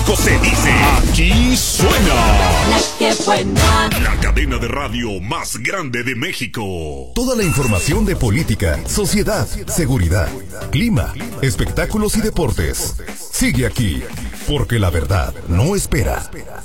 tampoco se dice. Aquí suena La que buena. la cadena de radio más grande de México. Toda la información de política, sociedad, seguridad, clima, espectáculos y deportes. Sigue aquí, porque la verdad no espera.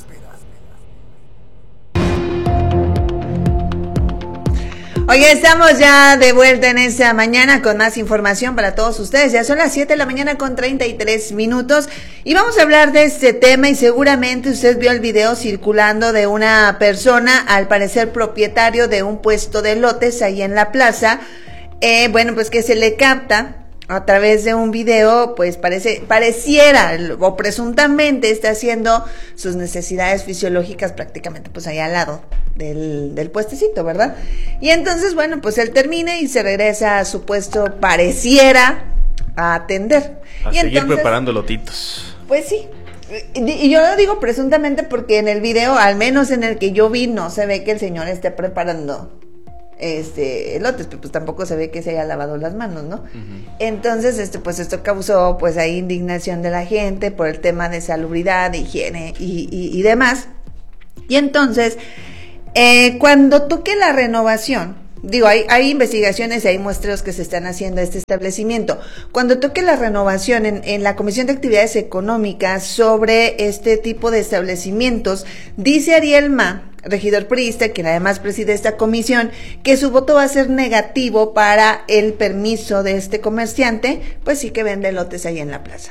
Oye, estamos ya de vuelta en esta mañana con más información para todos ustedes. Ya son las 7 de la mañana con 33 minutos y vamos a hablar de este tema y seguramente usted vio el video circulando de una persona, al parecer propietario de un puesto de elotes ahí en la plaza. Pues que se le capta a través de un video, pues pareciera o presuntamente está haciendo sus necesidades fisiológicas prácticamente pues allá al lado del puestecito, ¿verdad? Y entonces, bueno, pues él termina y se regresa a su puesto, pareciera a atender. A y seguir entonces, preparando lotitos. Pues sí. Y yo lo digo presuntamente porque en el video, al menos en el que yo vi, no se ve que el señor esté preparando elotes, pero pues tampoco se ve que se haya lavado las manos, ¿no? Uh-huh. Entonces, pues esto causó pues ahí indignación de la gente por el tema de salubridad, de higiene y demás. Y entonces, cuando toque la renovación, digo, hay investigaciones y hay muestreos que se están haciendo a este establecimiento. Cuando toque la renovación en la Comisión de Actividades Económicas sobre este tipo de establecimientos, dice Ariel Ma, regidor priista, quien además preside esta comisión, que su voto va a ser negativo para el permiso de este comerciante, pues sí que vende elotes ahí en la plaza.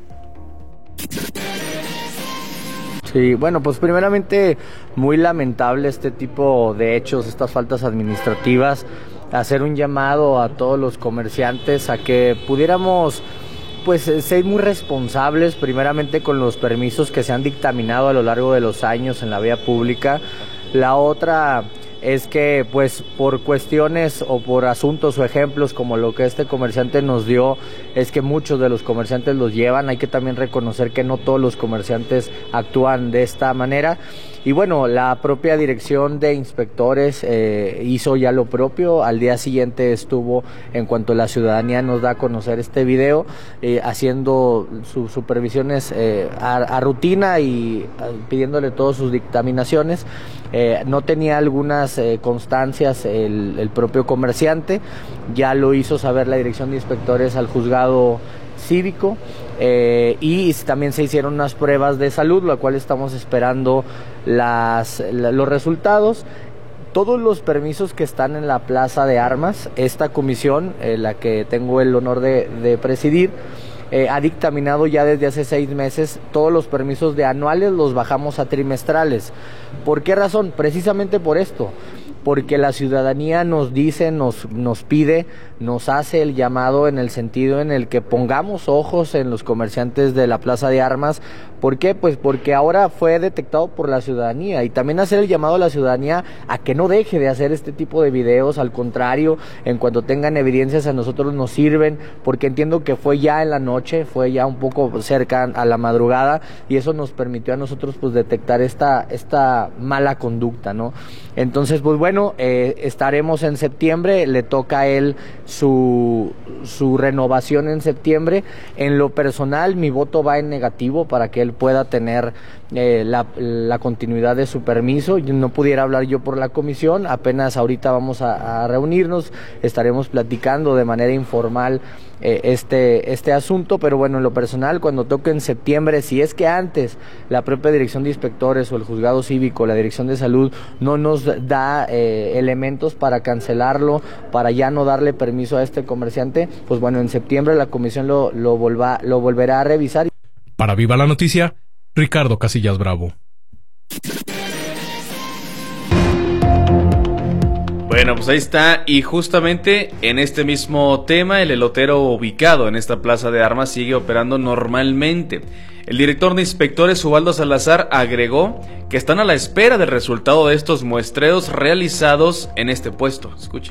Sí, bueno, pues primeramente muy lamentable este tipo de hechos, estas faltas administrativas, hacer un llamado a todos los comerciantes a que pudiéramos pues ser muy responsables primeramente con los permisos que se han dictaminado a lo largo de los años en la vía pública. La otra es que pues por cuestiones o por asuntos o ejemplos como lo que este comerciante nos dio, es que muchos de los comerciantes los llevan. Hay que también reconocer que no todos los comerciantes actúan de esta manera. Y bueno, la propia dirección de inspectores hizo ya lo propio. Al día siguiente estuvo, en cuanto la ciudadanía nos da a conocer este video, haciendo sus supervisiones a rutina y pidiéndole todas sus dictaminaciones. No tenía algunas constancias el propio comerciante, ya lo hizo saber la dirección de inspectores al juzgado cívico, y también se hicieron unas pruebas de salud, la cual estamos esperando los resultados. Todos los permisos que están en la Plaza de Armas, esta comisión, la que tengo el honor de presidir, ha dictaminado ya desde hace 6 meses todos los permisos de anuales, los bajamos a trimestrales. ¿Por qué razón? Precisamente por esto, porque la ciudadanía nos dice, nos pide, nos hace el llamado en el sentido en el que pongamos ojos en los comerciantes de la Plaza de Armas. ¿Por qué? Pues porque ahora fue detectado por la ciudadanía, y también hacer el llamado a la ciudadanía a que no deje de hacer este tipo de videos. Al contrario, en cuanto tengan evidencias a nosotros nos sirven, porque entiendo que fue ya en la noche, fue ya un poco cerca a la madrugada, y eso nos permitió a nosotros pues detectar esta mala conducta, ¿no? Entonces, pues bueno, estaremos en septiembre, le toca a él su renovación en septiembre. En lo personal, mi voto va en negativo para que él pueda tener la continuidad de su permiso. Yo no pudiera hablar yo por la comisión, apenas ahorita vamos a reunirnos, estaremos platicando de manera informal este asunto, pero bueno, en lo personal, cuando toque en septiembre, si es que antes la propia dirección de inspectores o el juzgado cívico, la dirección de salud no nos da elementos para cancelarlo, para ya no darle permiso a este comerciante, pues bueno, en septiembre la comisión lo volverá a revisar. Para Viva la Noticia, Ricardo Casillas Bravo. Bueno, pues ahí está, y justamente en este mismo tema, el elotero ubicado en esta Plaza de Armas sigue operando normalmente. El director de inspectores, Ubaldo Salazar, agregó que están a la espera del resultado de estos muestreos realizados en este puesto. Escuche.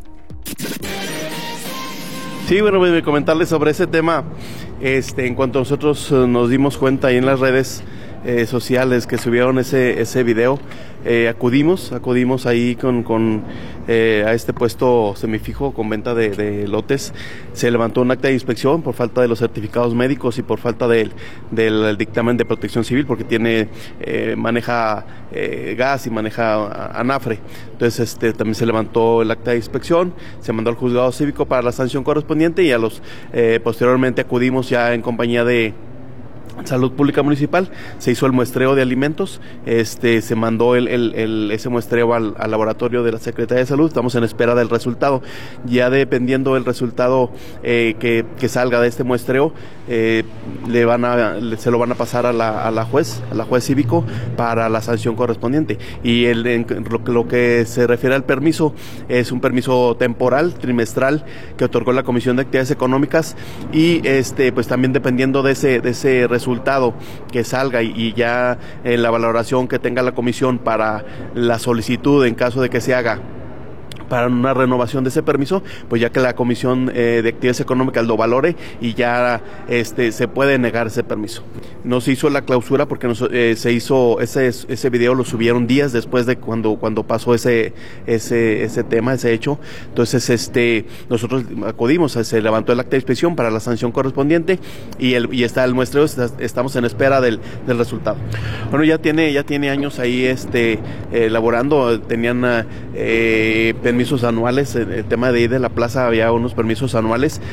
Sí, bueno, voy a comentarles sobre ese tema. En cuanto nosotros nos dimos cuenta ahí en las redes, sociales que subieron ese video. Acudimos ahí a este puesto semifijo con venta de lotes. Se levantó un acta de inspección por falta de los certificados médicos y por falta del dictamen de protección civil, porque maneja gas y maneja anafre. Entonces también se levantó el acta de inspección, se mandó al juzgado cívico para la sanción correspondiente y posteriormente acudimos ya en compañía de Salud Pública Municipal. Se hizo el muestreo de alimentos, se mandó ese muestreo al laboratorio de la Secretaría de Salud. Estamos en espera del resultado. Ya dependiendo del resultado que salga de este muestreo, se lo van a pasar a la juez cívico para la sanción correspondiente. Y lo que se refiere al permiso, es un permiso temporal, trimestral, que otorgó la Comisión de Actividades Económicas, y pues también dependiendo de ese resultado que salga y ya en la valoración que tenga la comisión para la solicitud en caso de que se haga para una renovación de ese permiso, pues ya que la Comisión de Actividades Económicas lo valore y ya se puede negar ese permiso. No se hizo la clausura porque se hizo ese video, lo subieron días después de cuando pasó ese tema, ese hecho. Entonces nosotros acudimos, se levantó el acta de inspección para la sanción correspondiente y está el muestreo. Estamos en espera del resultado. Bueno, ya tiene años ahí elaborando. Tenían permisos anuales. El tema de ahí de la plaza, había unos permisos anuales